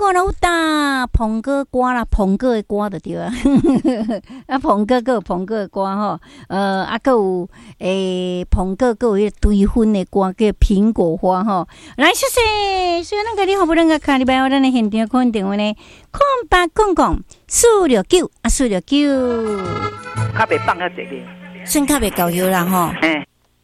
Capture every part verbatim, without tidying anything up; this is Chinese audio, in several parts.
哦，老大捧哥瓜啦，捧哥的瓜就对啊，啊捧哥个捧哥的瓜吼，呃啊个有诶捧哥个有堆粉的瓜叫苹果花吼，来谢谢，所以咱个你好不能个看礼拜我咱的现场可能电话呢，空八公公四六九啊四六九， 较袂放较济哩， 算较袂够油啦吼， 哎，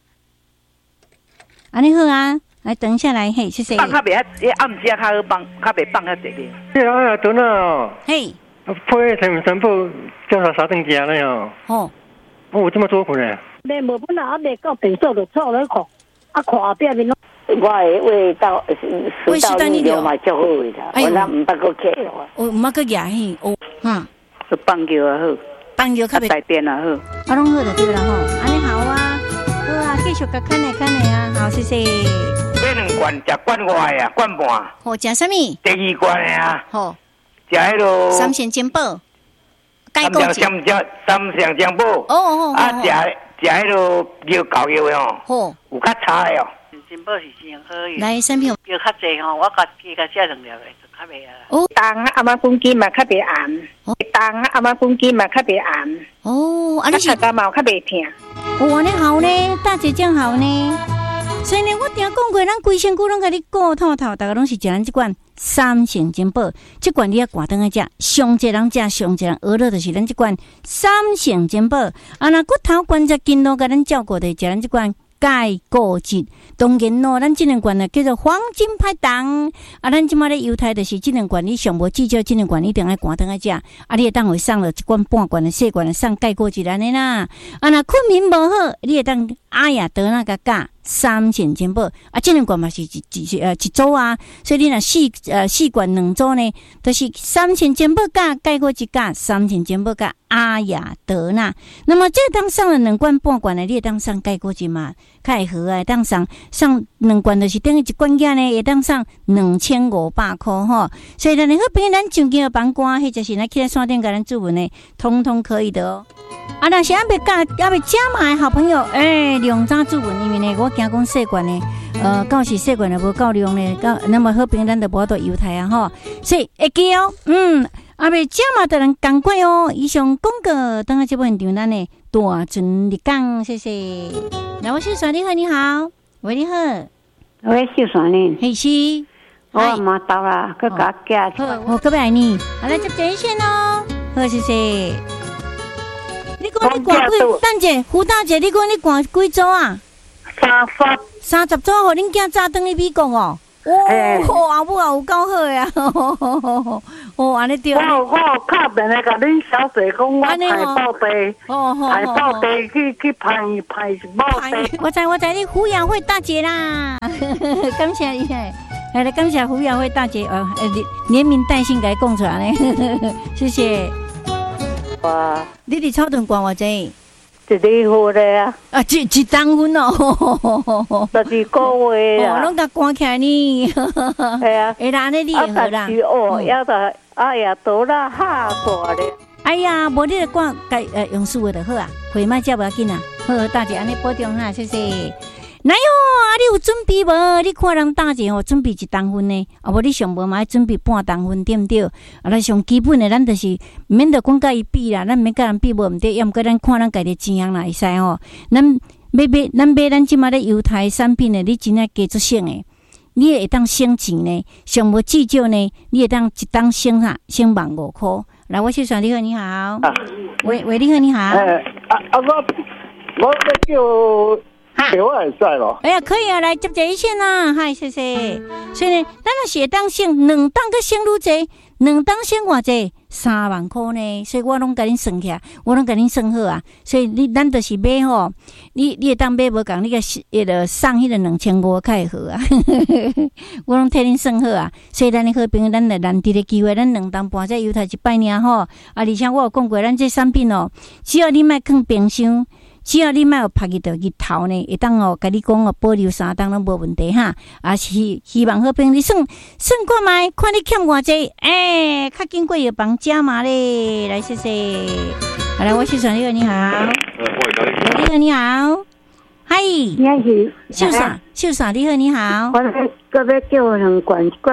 安尼好啊。来，等下来，嘿，谢谢。 放较袂啊，暗时较好放，较袂放较济哩。 哎呀，等啊！ 嘿， 配全全部叫他啥东西了呀？ 哦， 哦，有这么多款呢？ 你无本来还没到电视就错了看，啊看后壁面。我的味道味道你了嘛足好的，我那唔捌个客哦。 哦，唔捌个牙嘿，哦，哈， 放球啊好， 放球较袂带电啊好， 啊拢好就对啦吼，安尼好啊，好啊，继续甲看来看来啊，好，谢谢。 这两罐食罐外啊，罐半。 好，食什么？ 第二罐的啊。 好， 食迄落。 三鲜煎包。 三香香酱，三香酱煲。 哦哦啊，食食迄落牛膏药的吼。 好。 有较差的哦。 煎包是真好的。 来，三票。 要较济吼，我家己甲食两粒的就较袂啊。 哦。 当啊，阿妈公鸡嘛较袂红。哦。当啊，阿妈公鸡嘛较袂红。 哦，啊你是。 大家嘛较袂疼。 哦，安尼好呢，大姐这样好呢。所以呢，我顶讲过，咱规身躯拢甲你顾透透，大家拢是食咱即款三鲜煎包，即款你要挂灯来食，上济人食，上济人娱乐就是咱即款三鲜煎包。啊，那骨头关节筋都甲咱照顾的，食咱即款钙固质。当然咯，咱即两罐呢叫做黄金拍档。啊，咱即马咧犹太就是即两罐，你上无至少即两罐一定爱挂灯来食。啊，你会当会送了一罐半罐的细罐的送钙固质安尼啦。啊，那困眠无好，你会当阿雅得那个价。三鲜煎包啊，这两罐嘛是一一呃一组啊，所以你若四呃四罐两组呢，都、就是三鲜煎包加钙固质加三鲜煎包加阿雅德纳。那么这当上了两罐半罐的，你会当上钙固质嘛？较会好啊，当上上两罐就是等于一罐价呢，会当上两千五百块吼。所以咱好朋友咱上京的房官，或者是咱去来山顶甲咱注文呢，通通可以的哦。啊，那是还没加，还没加码的好朋友，哎，两张注文，因为呢，我惊讲细罐呢，呃，到时细罐呢无够量呢，到那么好朋友咱就无到犹太啊吼，所以会记哦，嗯，还没加码的人赶快哦。以上广告，等下这部现场咱呢大全立讲，谢谢。来，我是耍你好，你好，喂，你好， 我是耍你， 嘿是， 我妈到啦，佮甲家， 好，我隔壁爱你，好来接电线哦，好，谢谢。你讲你挂几？等者，胡大姐，你讲你挂几组啊？ 三十， 三十组，互恁囝早转去美国哦。哇，后母也有够好呀！哦，安尼对。 我我敲电来甲恁小姐讲，我排报地，排报地去去排排报地。 我知我知，你胡雅慧大姐啦，感谢你嘿，来感谢胡雅慧大姐哦，连名带姓给讲出来呢，谢谢。哇！你伫草屯挂偌济？ 一日好咧啊！ 啊，一一当分哦， 十二个月啊！ 哦，拢甲关起来呢。 系啊， 会啦，你你会好啦。 哦，要得，哎呀，都啦哈大咧。 哎呀，无你著挂该呃用数的就好啊，会卖食无要紧啊。好，大姐安尼保重哈，谢谢。哪有啊？你有准备无？你看人大姐哦，准备一当分呢，啊无你上无嘛要准备半当分，对毋对？啊，咱上基本的咱就是免得讲甲伊比啦，咱免甲人比无毋对，要毋过咱看咱家己钱样啦会使吼。咱买买咱买咱即马咧犹太产品的，你真正加足省的，你会当省钱呢，上无至少呢，你会当一当省哈，省万五箍。来，我先说你好，你好，啊、喂喂，你好，你好。 哎、啊啊我我要叫。给我也在咯。 哎呀，可以啊，来接这一线啦，嗨，谢谢。所以呢，咱若是会当省两当个省愈济，两当省偌济，三万块呢。所以我拢甲恁算起来，我拢甲恁算好啊。所以你咱就是买吼，你你会当买无共，你个迄个送迄个两千五较会好啊。我拢替恁算好啊。所以咱的好朋友，咱来难得的机会，咱两当半只犹太一摆尔吼。啊，而且我有讲过，咱这产品哦，只要你莫放冰箱。只要你莫有拍去到日头呢，会当哦，甲你讲哦，保留三当拢无问题哈。啊是希望好朋友你算算看卖，看你欠偌济，哎，较经过药房加码咧，来谢谢。好来，我是传你好，你好。你好，你好。嗨。你是秀嫂，秀嫂，你好，你好。 我个要叫两罐，一罐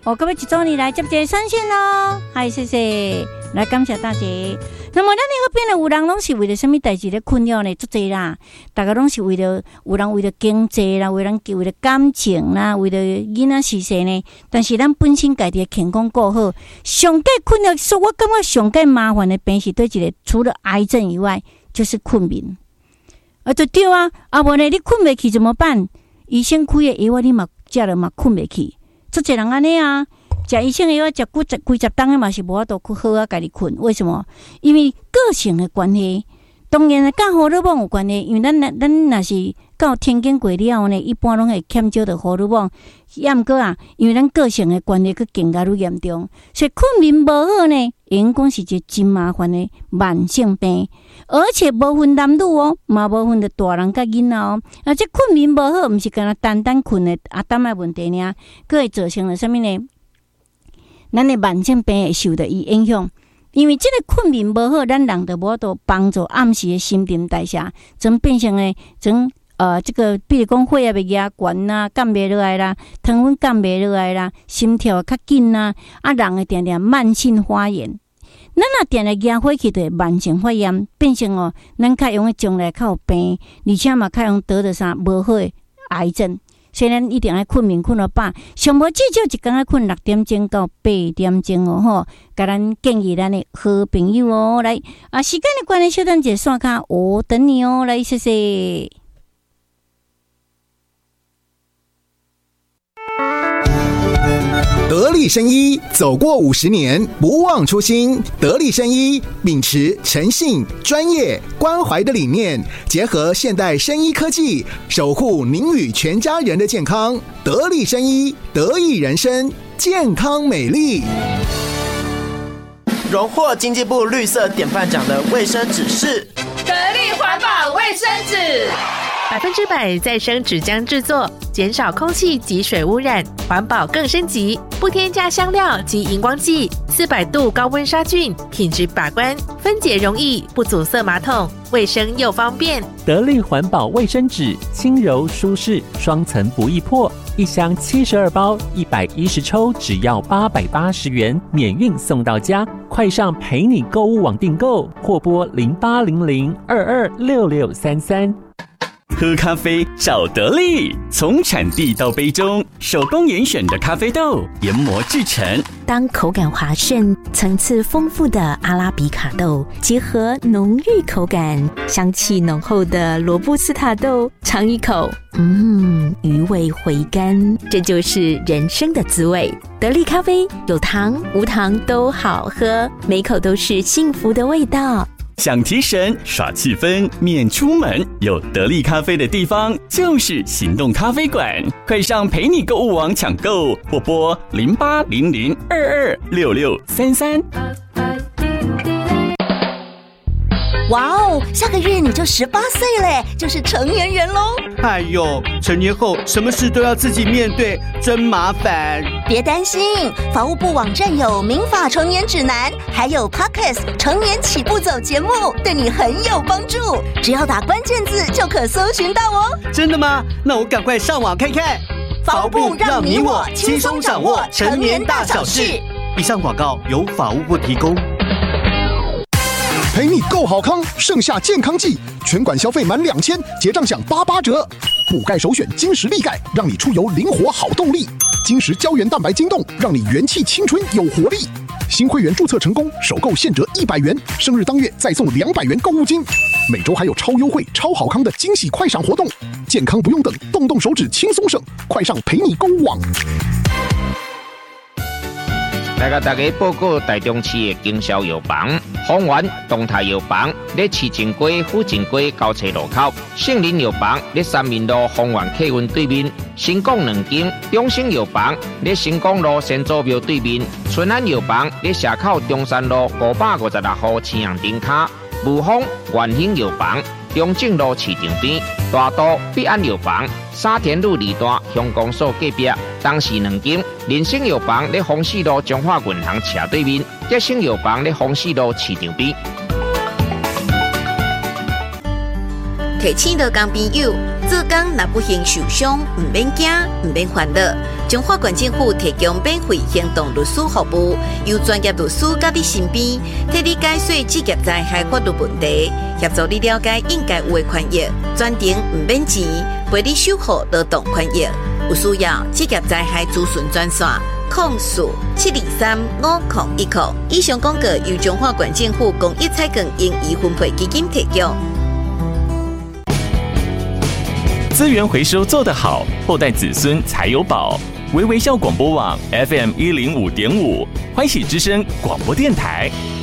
哦，各位一周年来接接上线咯，嗨，谢谢，来感谢大家。那么咱那边的有人拢是为了什么代志咧困扰呢？足济啦，大家拢是为了有人为了经济啦，为了为了感情啦，为了囡仔事事呢。但是咱本身家己的健康顾好，上界困扰，说我感觉上界麻烦的病是对一个，除了癌症以外，就是困眠。啊，就对啊，啊无呢，你困袂去怎么办？医生开的药你嘛食了嘛困袂去，足济人安尼啊。食医生的药，食几十几十档的嘛是无法度去好啊，家己困。为什么？因为个性的关系。当然啊，甲荷尔蒙有关系。因为咱咱若是到天经过了呢，一般拢会欠少着荷尔蒙。也毋过啊，因为咱个性的关系，佮更加愈严重。所以困眠无好呢，因讲是一个真麻烦的慢性病，而且无分男女哦，嘛无分着大人甲囡仔哦。啊，这困眠无好，毋是干那单单困的阿胆的问题尔，佮会造成了啥物呢？咱的慢性病会受到伊影响，因为这个困眠无好，咱人就无法度帮助暗时的新陈代谢，从变成诶，从呃这个，比如讲血压会压悬啦，降袂落来啦，糖分降袂落来啦，心跳较紧啦，啊人会定定慢性发炎。咱若定定压火气，就会慢性发炎，变成哦，咱较容易将来较有病，而且嘛较容易得到啥无好的癌症。所以咱一定要困眠困到饱，上无至少一工要困六点钟到八点钟哦吼。甲咱建议咱的好朋友哦，来啊，时间的关系，小等者刷卡，我等你哦，来谢谢。 得力生医走过五十年，不忘初心。得力生医秉持诚信、专业、关怀的理念，结合现代生医科技，守护您与全家人的健康。得力生医，得益人生，健康美丽。 荣获经济部绿色典范奖的卫生纸是得力环保卫生纸。 百分之百再生纸浆制作，减少空气及水污染，环保更升级。不添加香料及荧光剂，四百度高温杀菌，品质把关，分解容易，不阻塞马桶，卫生又方便。 得力环保卫生纸，轻柔舒适，双层不易破。一箱七十二包，一百一十抽，只要八百八十元，免运送到家。快上陪你购物网订购，或拨零八零零二二六六三三。 喝咖啡找得力，从产地到杯中，手工严选的咖啡豆研磨制成。 当口感滑顺、层次丰富的阿拉比卡豆结合浓郁口感、香气浓厚的罗布斯塔豆，尝一口，嗯，余味回甘，这就是人生的滋味。得力咖啡有糖无糖都好喝，每口都是幸福的味道。 想提神耍气氛免出门，有得力咖啡的地方就是行动咖啡馆。快上陪你购物网抢购，或拨零八零零二二六六三三。 哇哦，下个月你就十八岁嘞，就是成年人喽！ 哎呦，成年后什么事都要自己面对，真麻烦。 别担心，法务部网站有民法成年指南，还有 Podcast 成年起步走节目，对你很有帮助。只要打关键字就可搜寻到哦。 真的吗？那我赶快上网看看。 法务部让你我轻松掌握成年大小事。 以上广告由法务部提供。 陪你够好康，盛夏健康季，全馆消费满两千，结账享八八折。补钙首选金石力钙，让你出游灵活好动力。金石胶原蛋白晶冻，让你元气青春有活力。新会员注册成功，首购现折一百元，生日当月再送两百元购物金。每周还有超优惠、超好康的惊喜快闪活动，健康不用等，动动手指轻松省。快上陪你购物网。 来甲大家报告台中市的经销药房，丰源东泰药房在市正街、府正街交叉路口，杏林药房在三民路丰源客运对面，新港两间，中兴药房在新港路先祖庙对面，春安药房在社口中山路五百五十六号青阳灯卡，武丰元兴药房中正路市场边，大都必安药房沙田路二段乡公所隔壁，东市两间，人生药房在丰市路中华银行斜对面，吉生药房在丰市路市场边。 提醒到工朋友，做工若不幸受伤，唔免惊，唔免烦恼。中华县政府提供免费行动律师服务，由专业律师甲你身边，替你解说职业灾害法律问题，协助你了解应该有的权益，专程唔免钱，陪你守护劳动权益。有需要职业灾害咨询专线：零四七二三五零一零。以上广告由中华县政府公益彩券盈余分配基金提供。 资源回收做得好，后代子孙才有宝。微微笑广播网 F M 一零五点五，欢喜之声广播电台。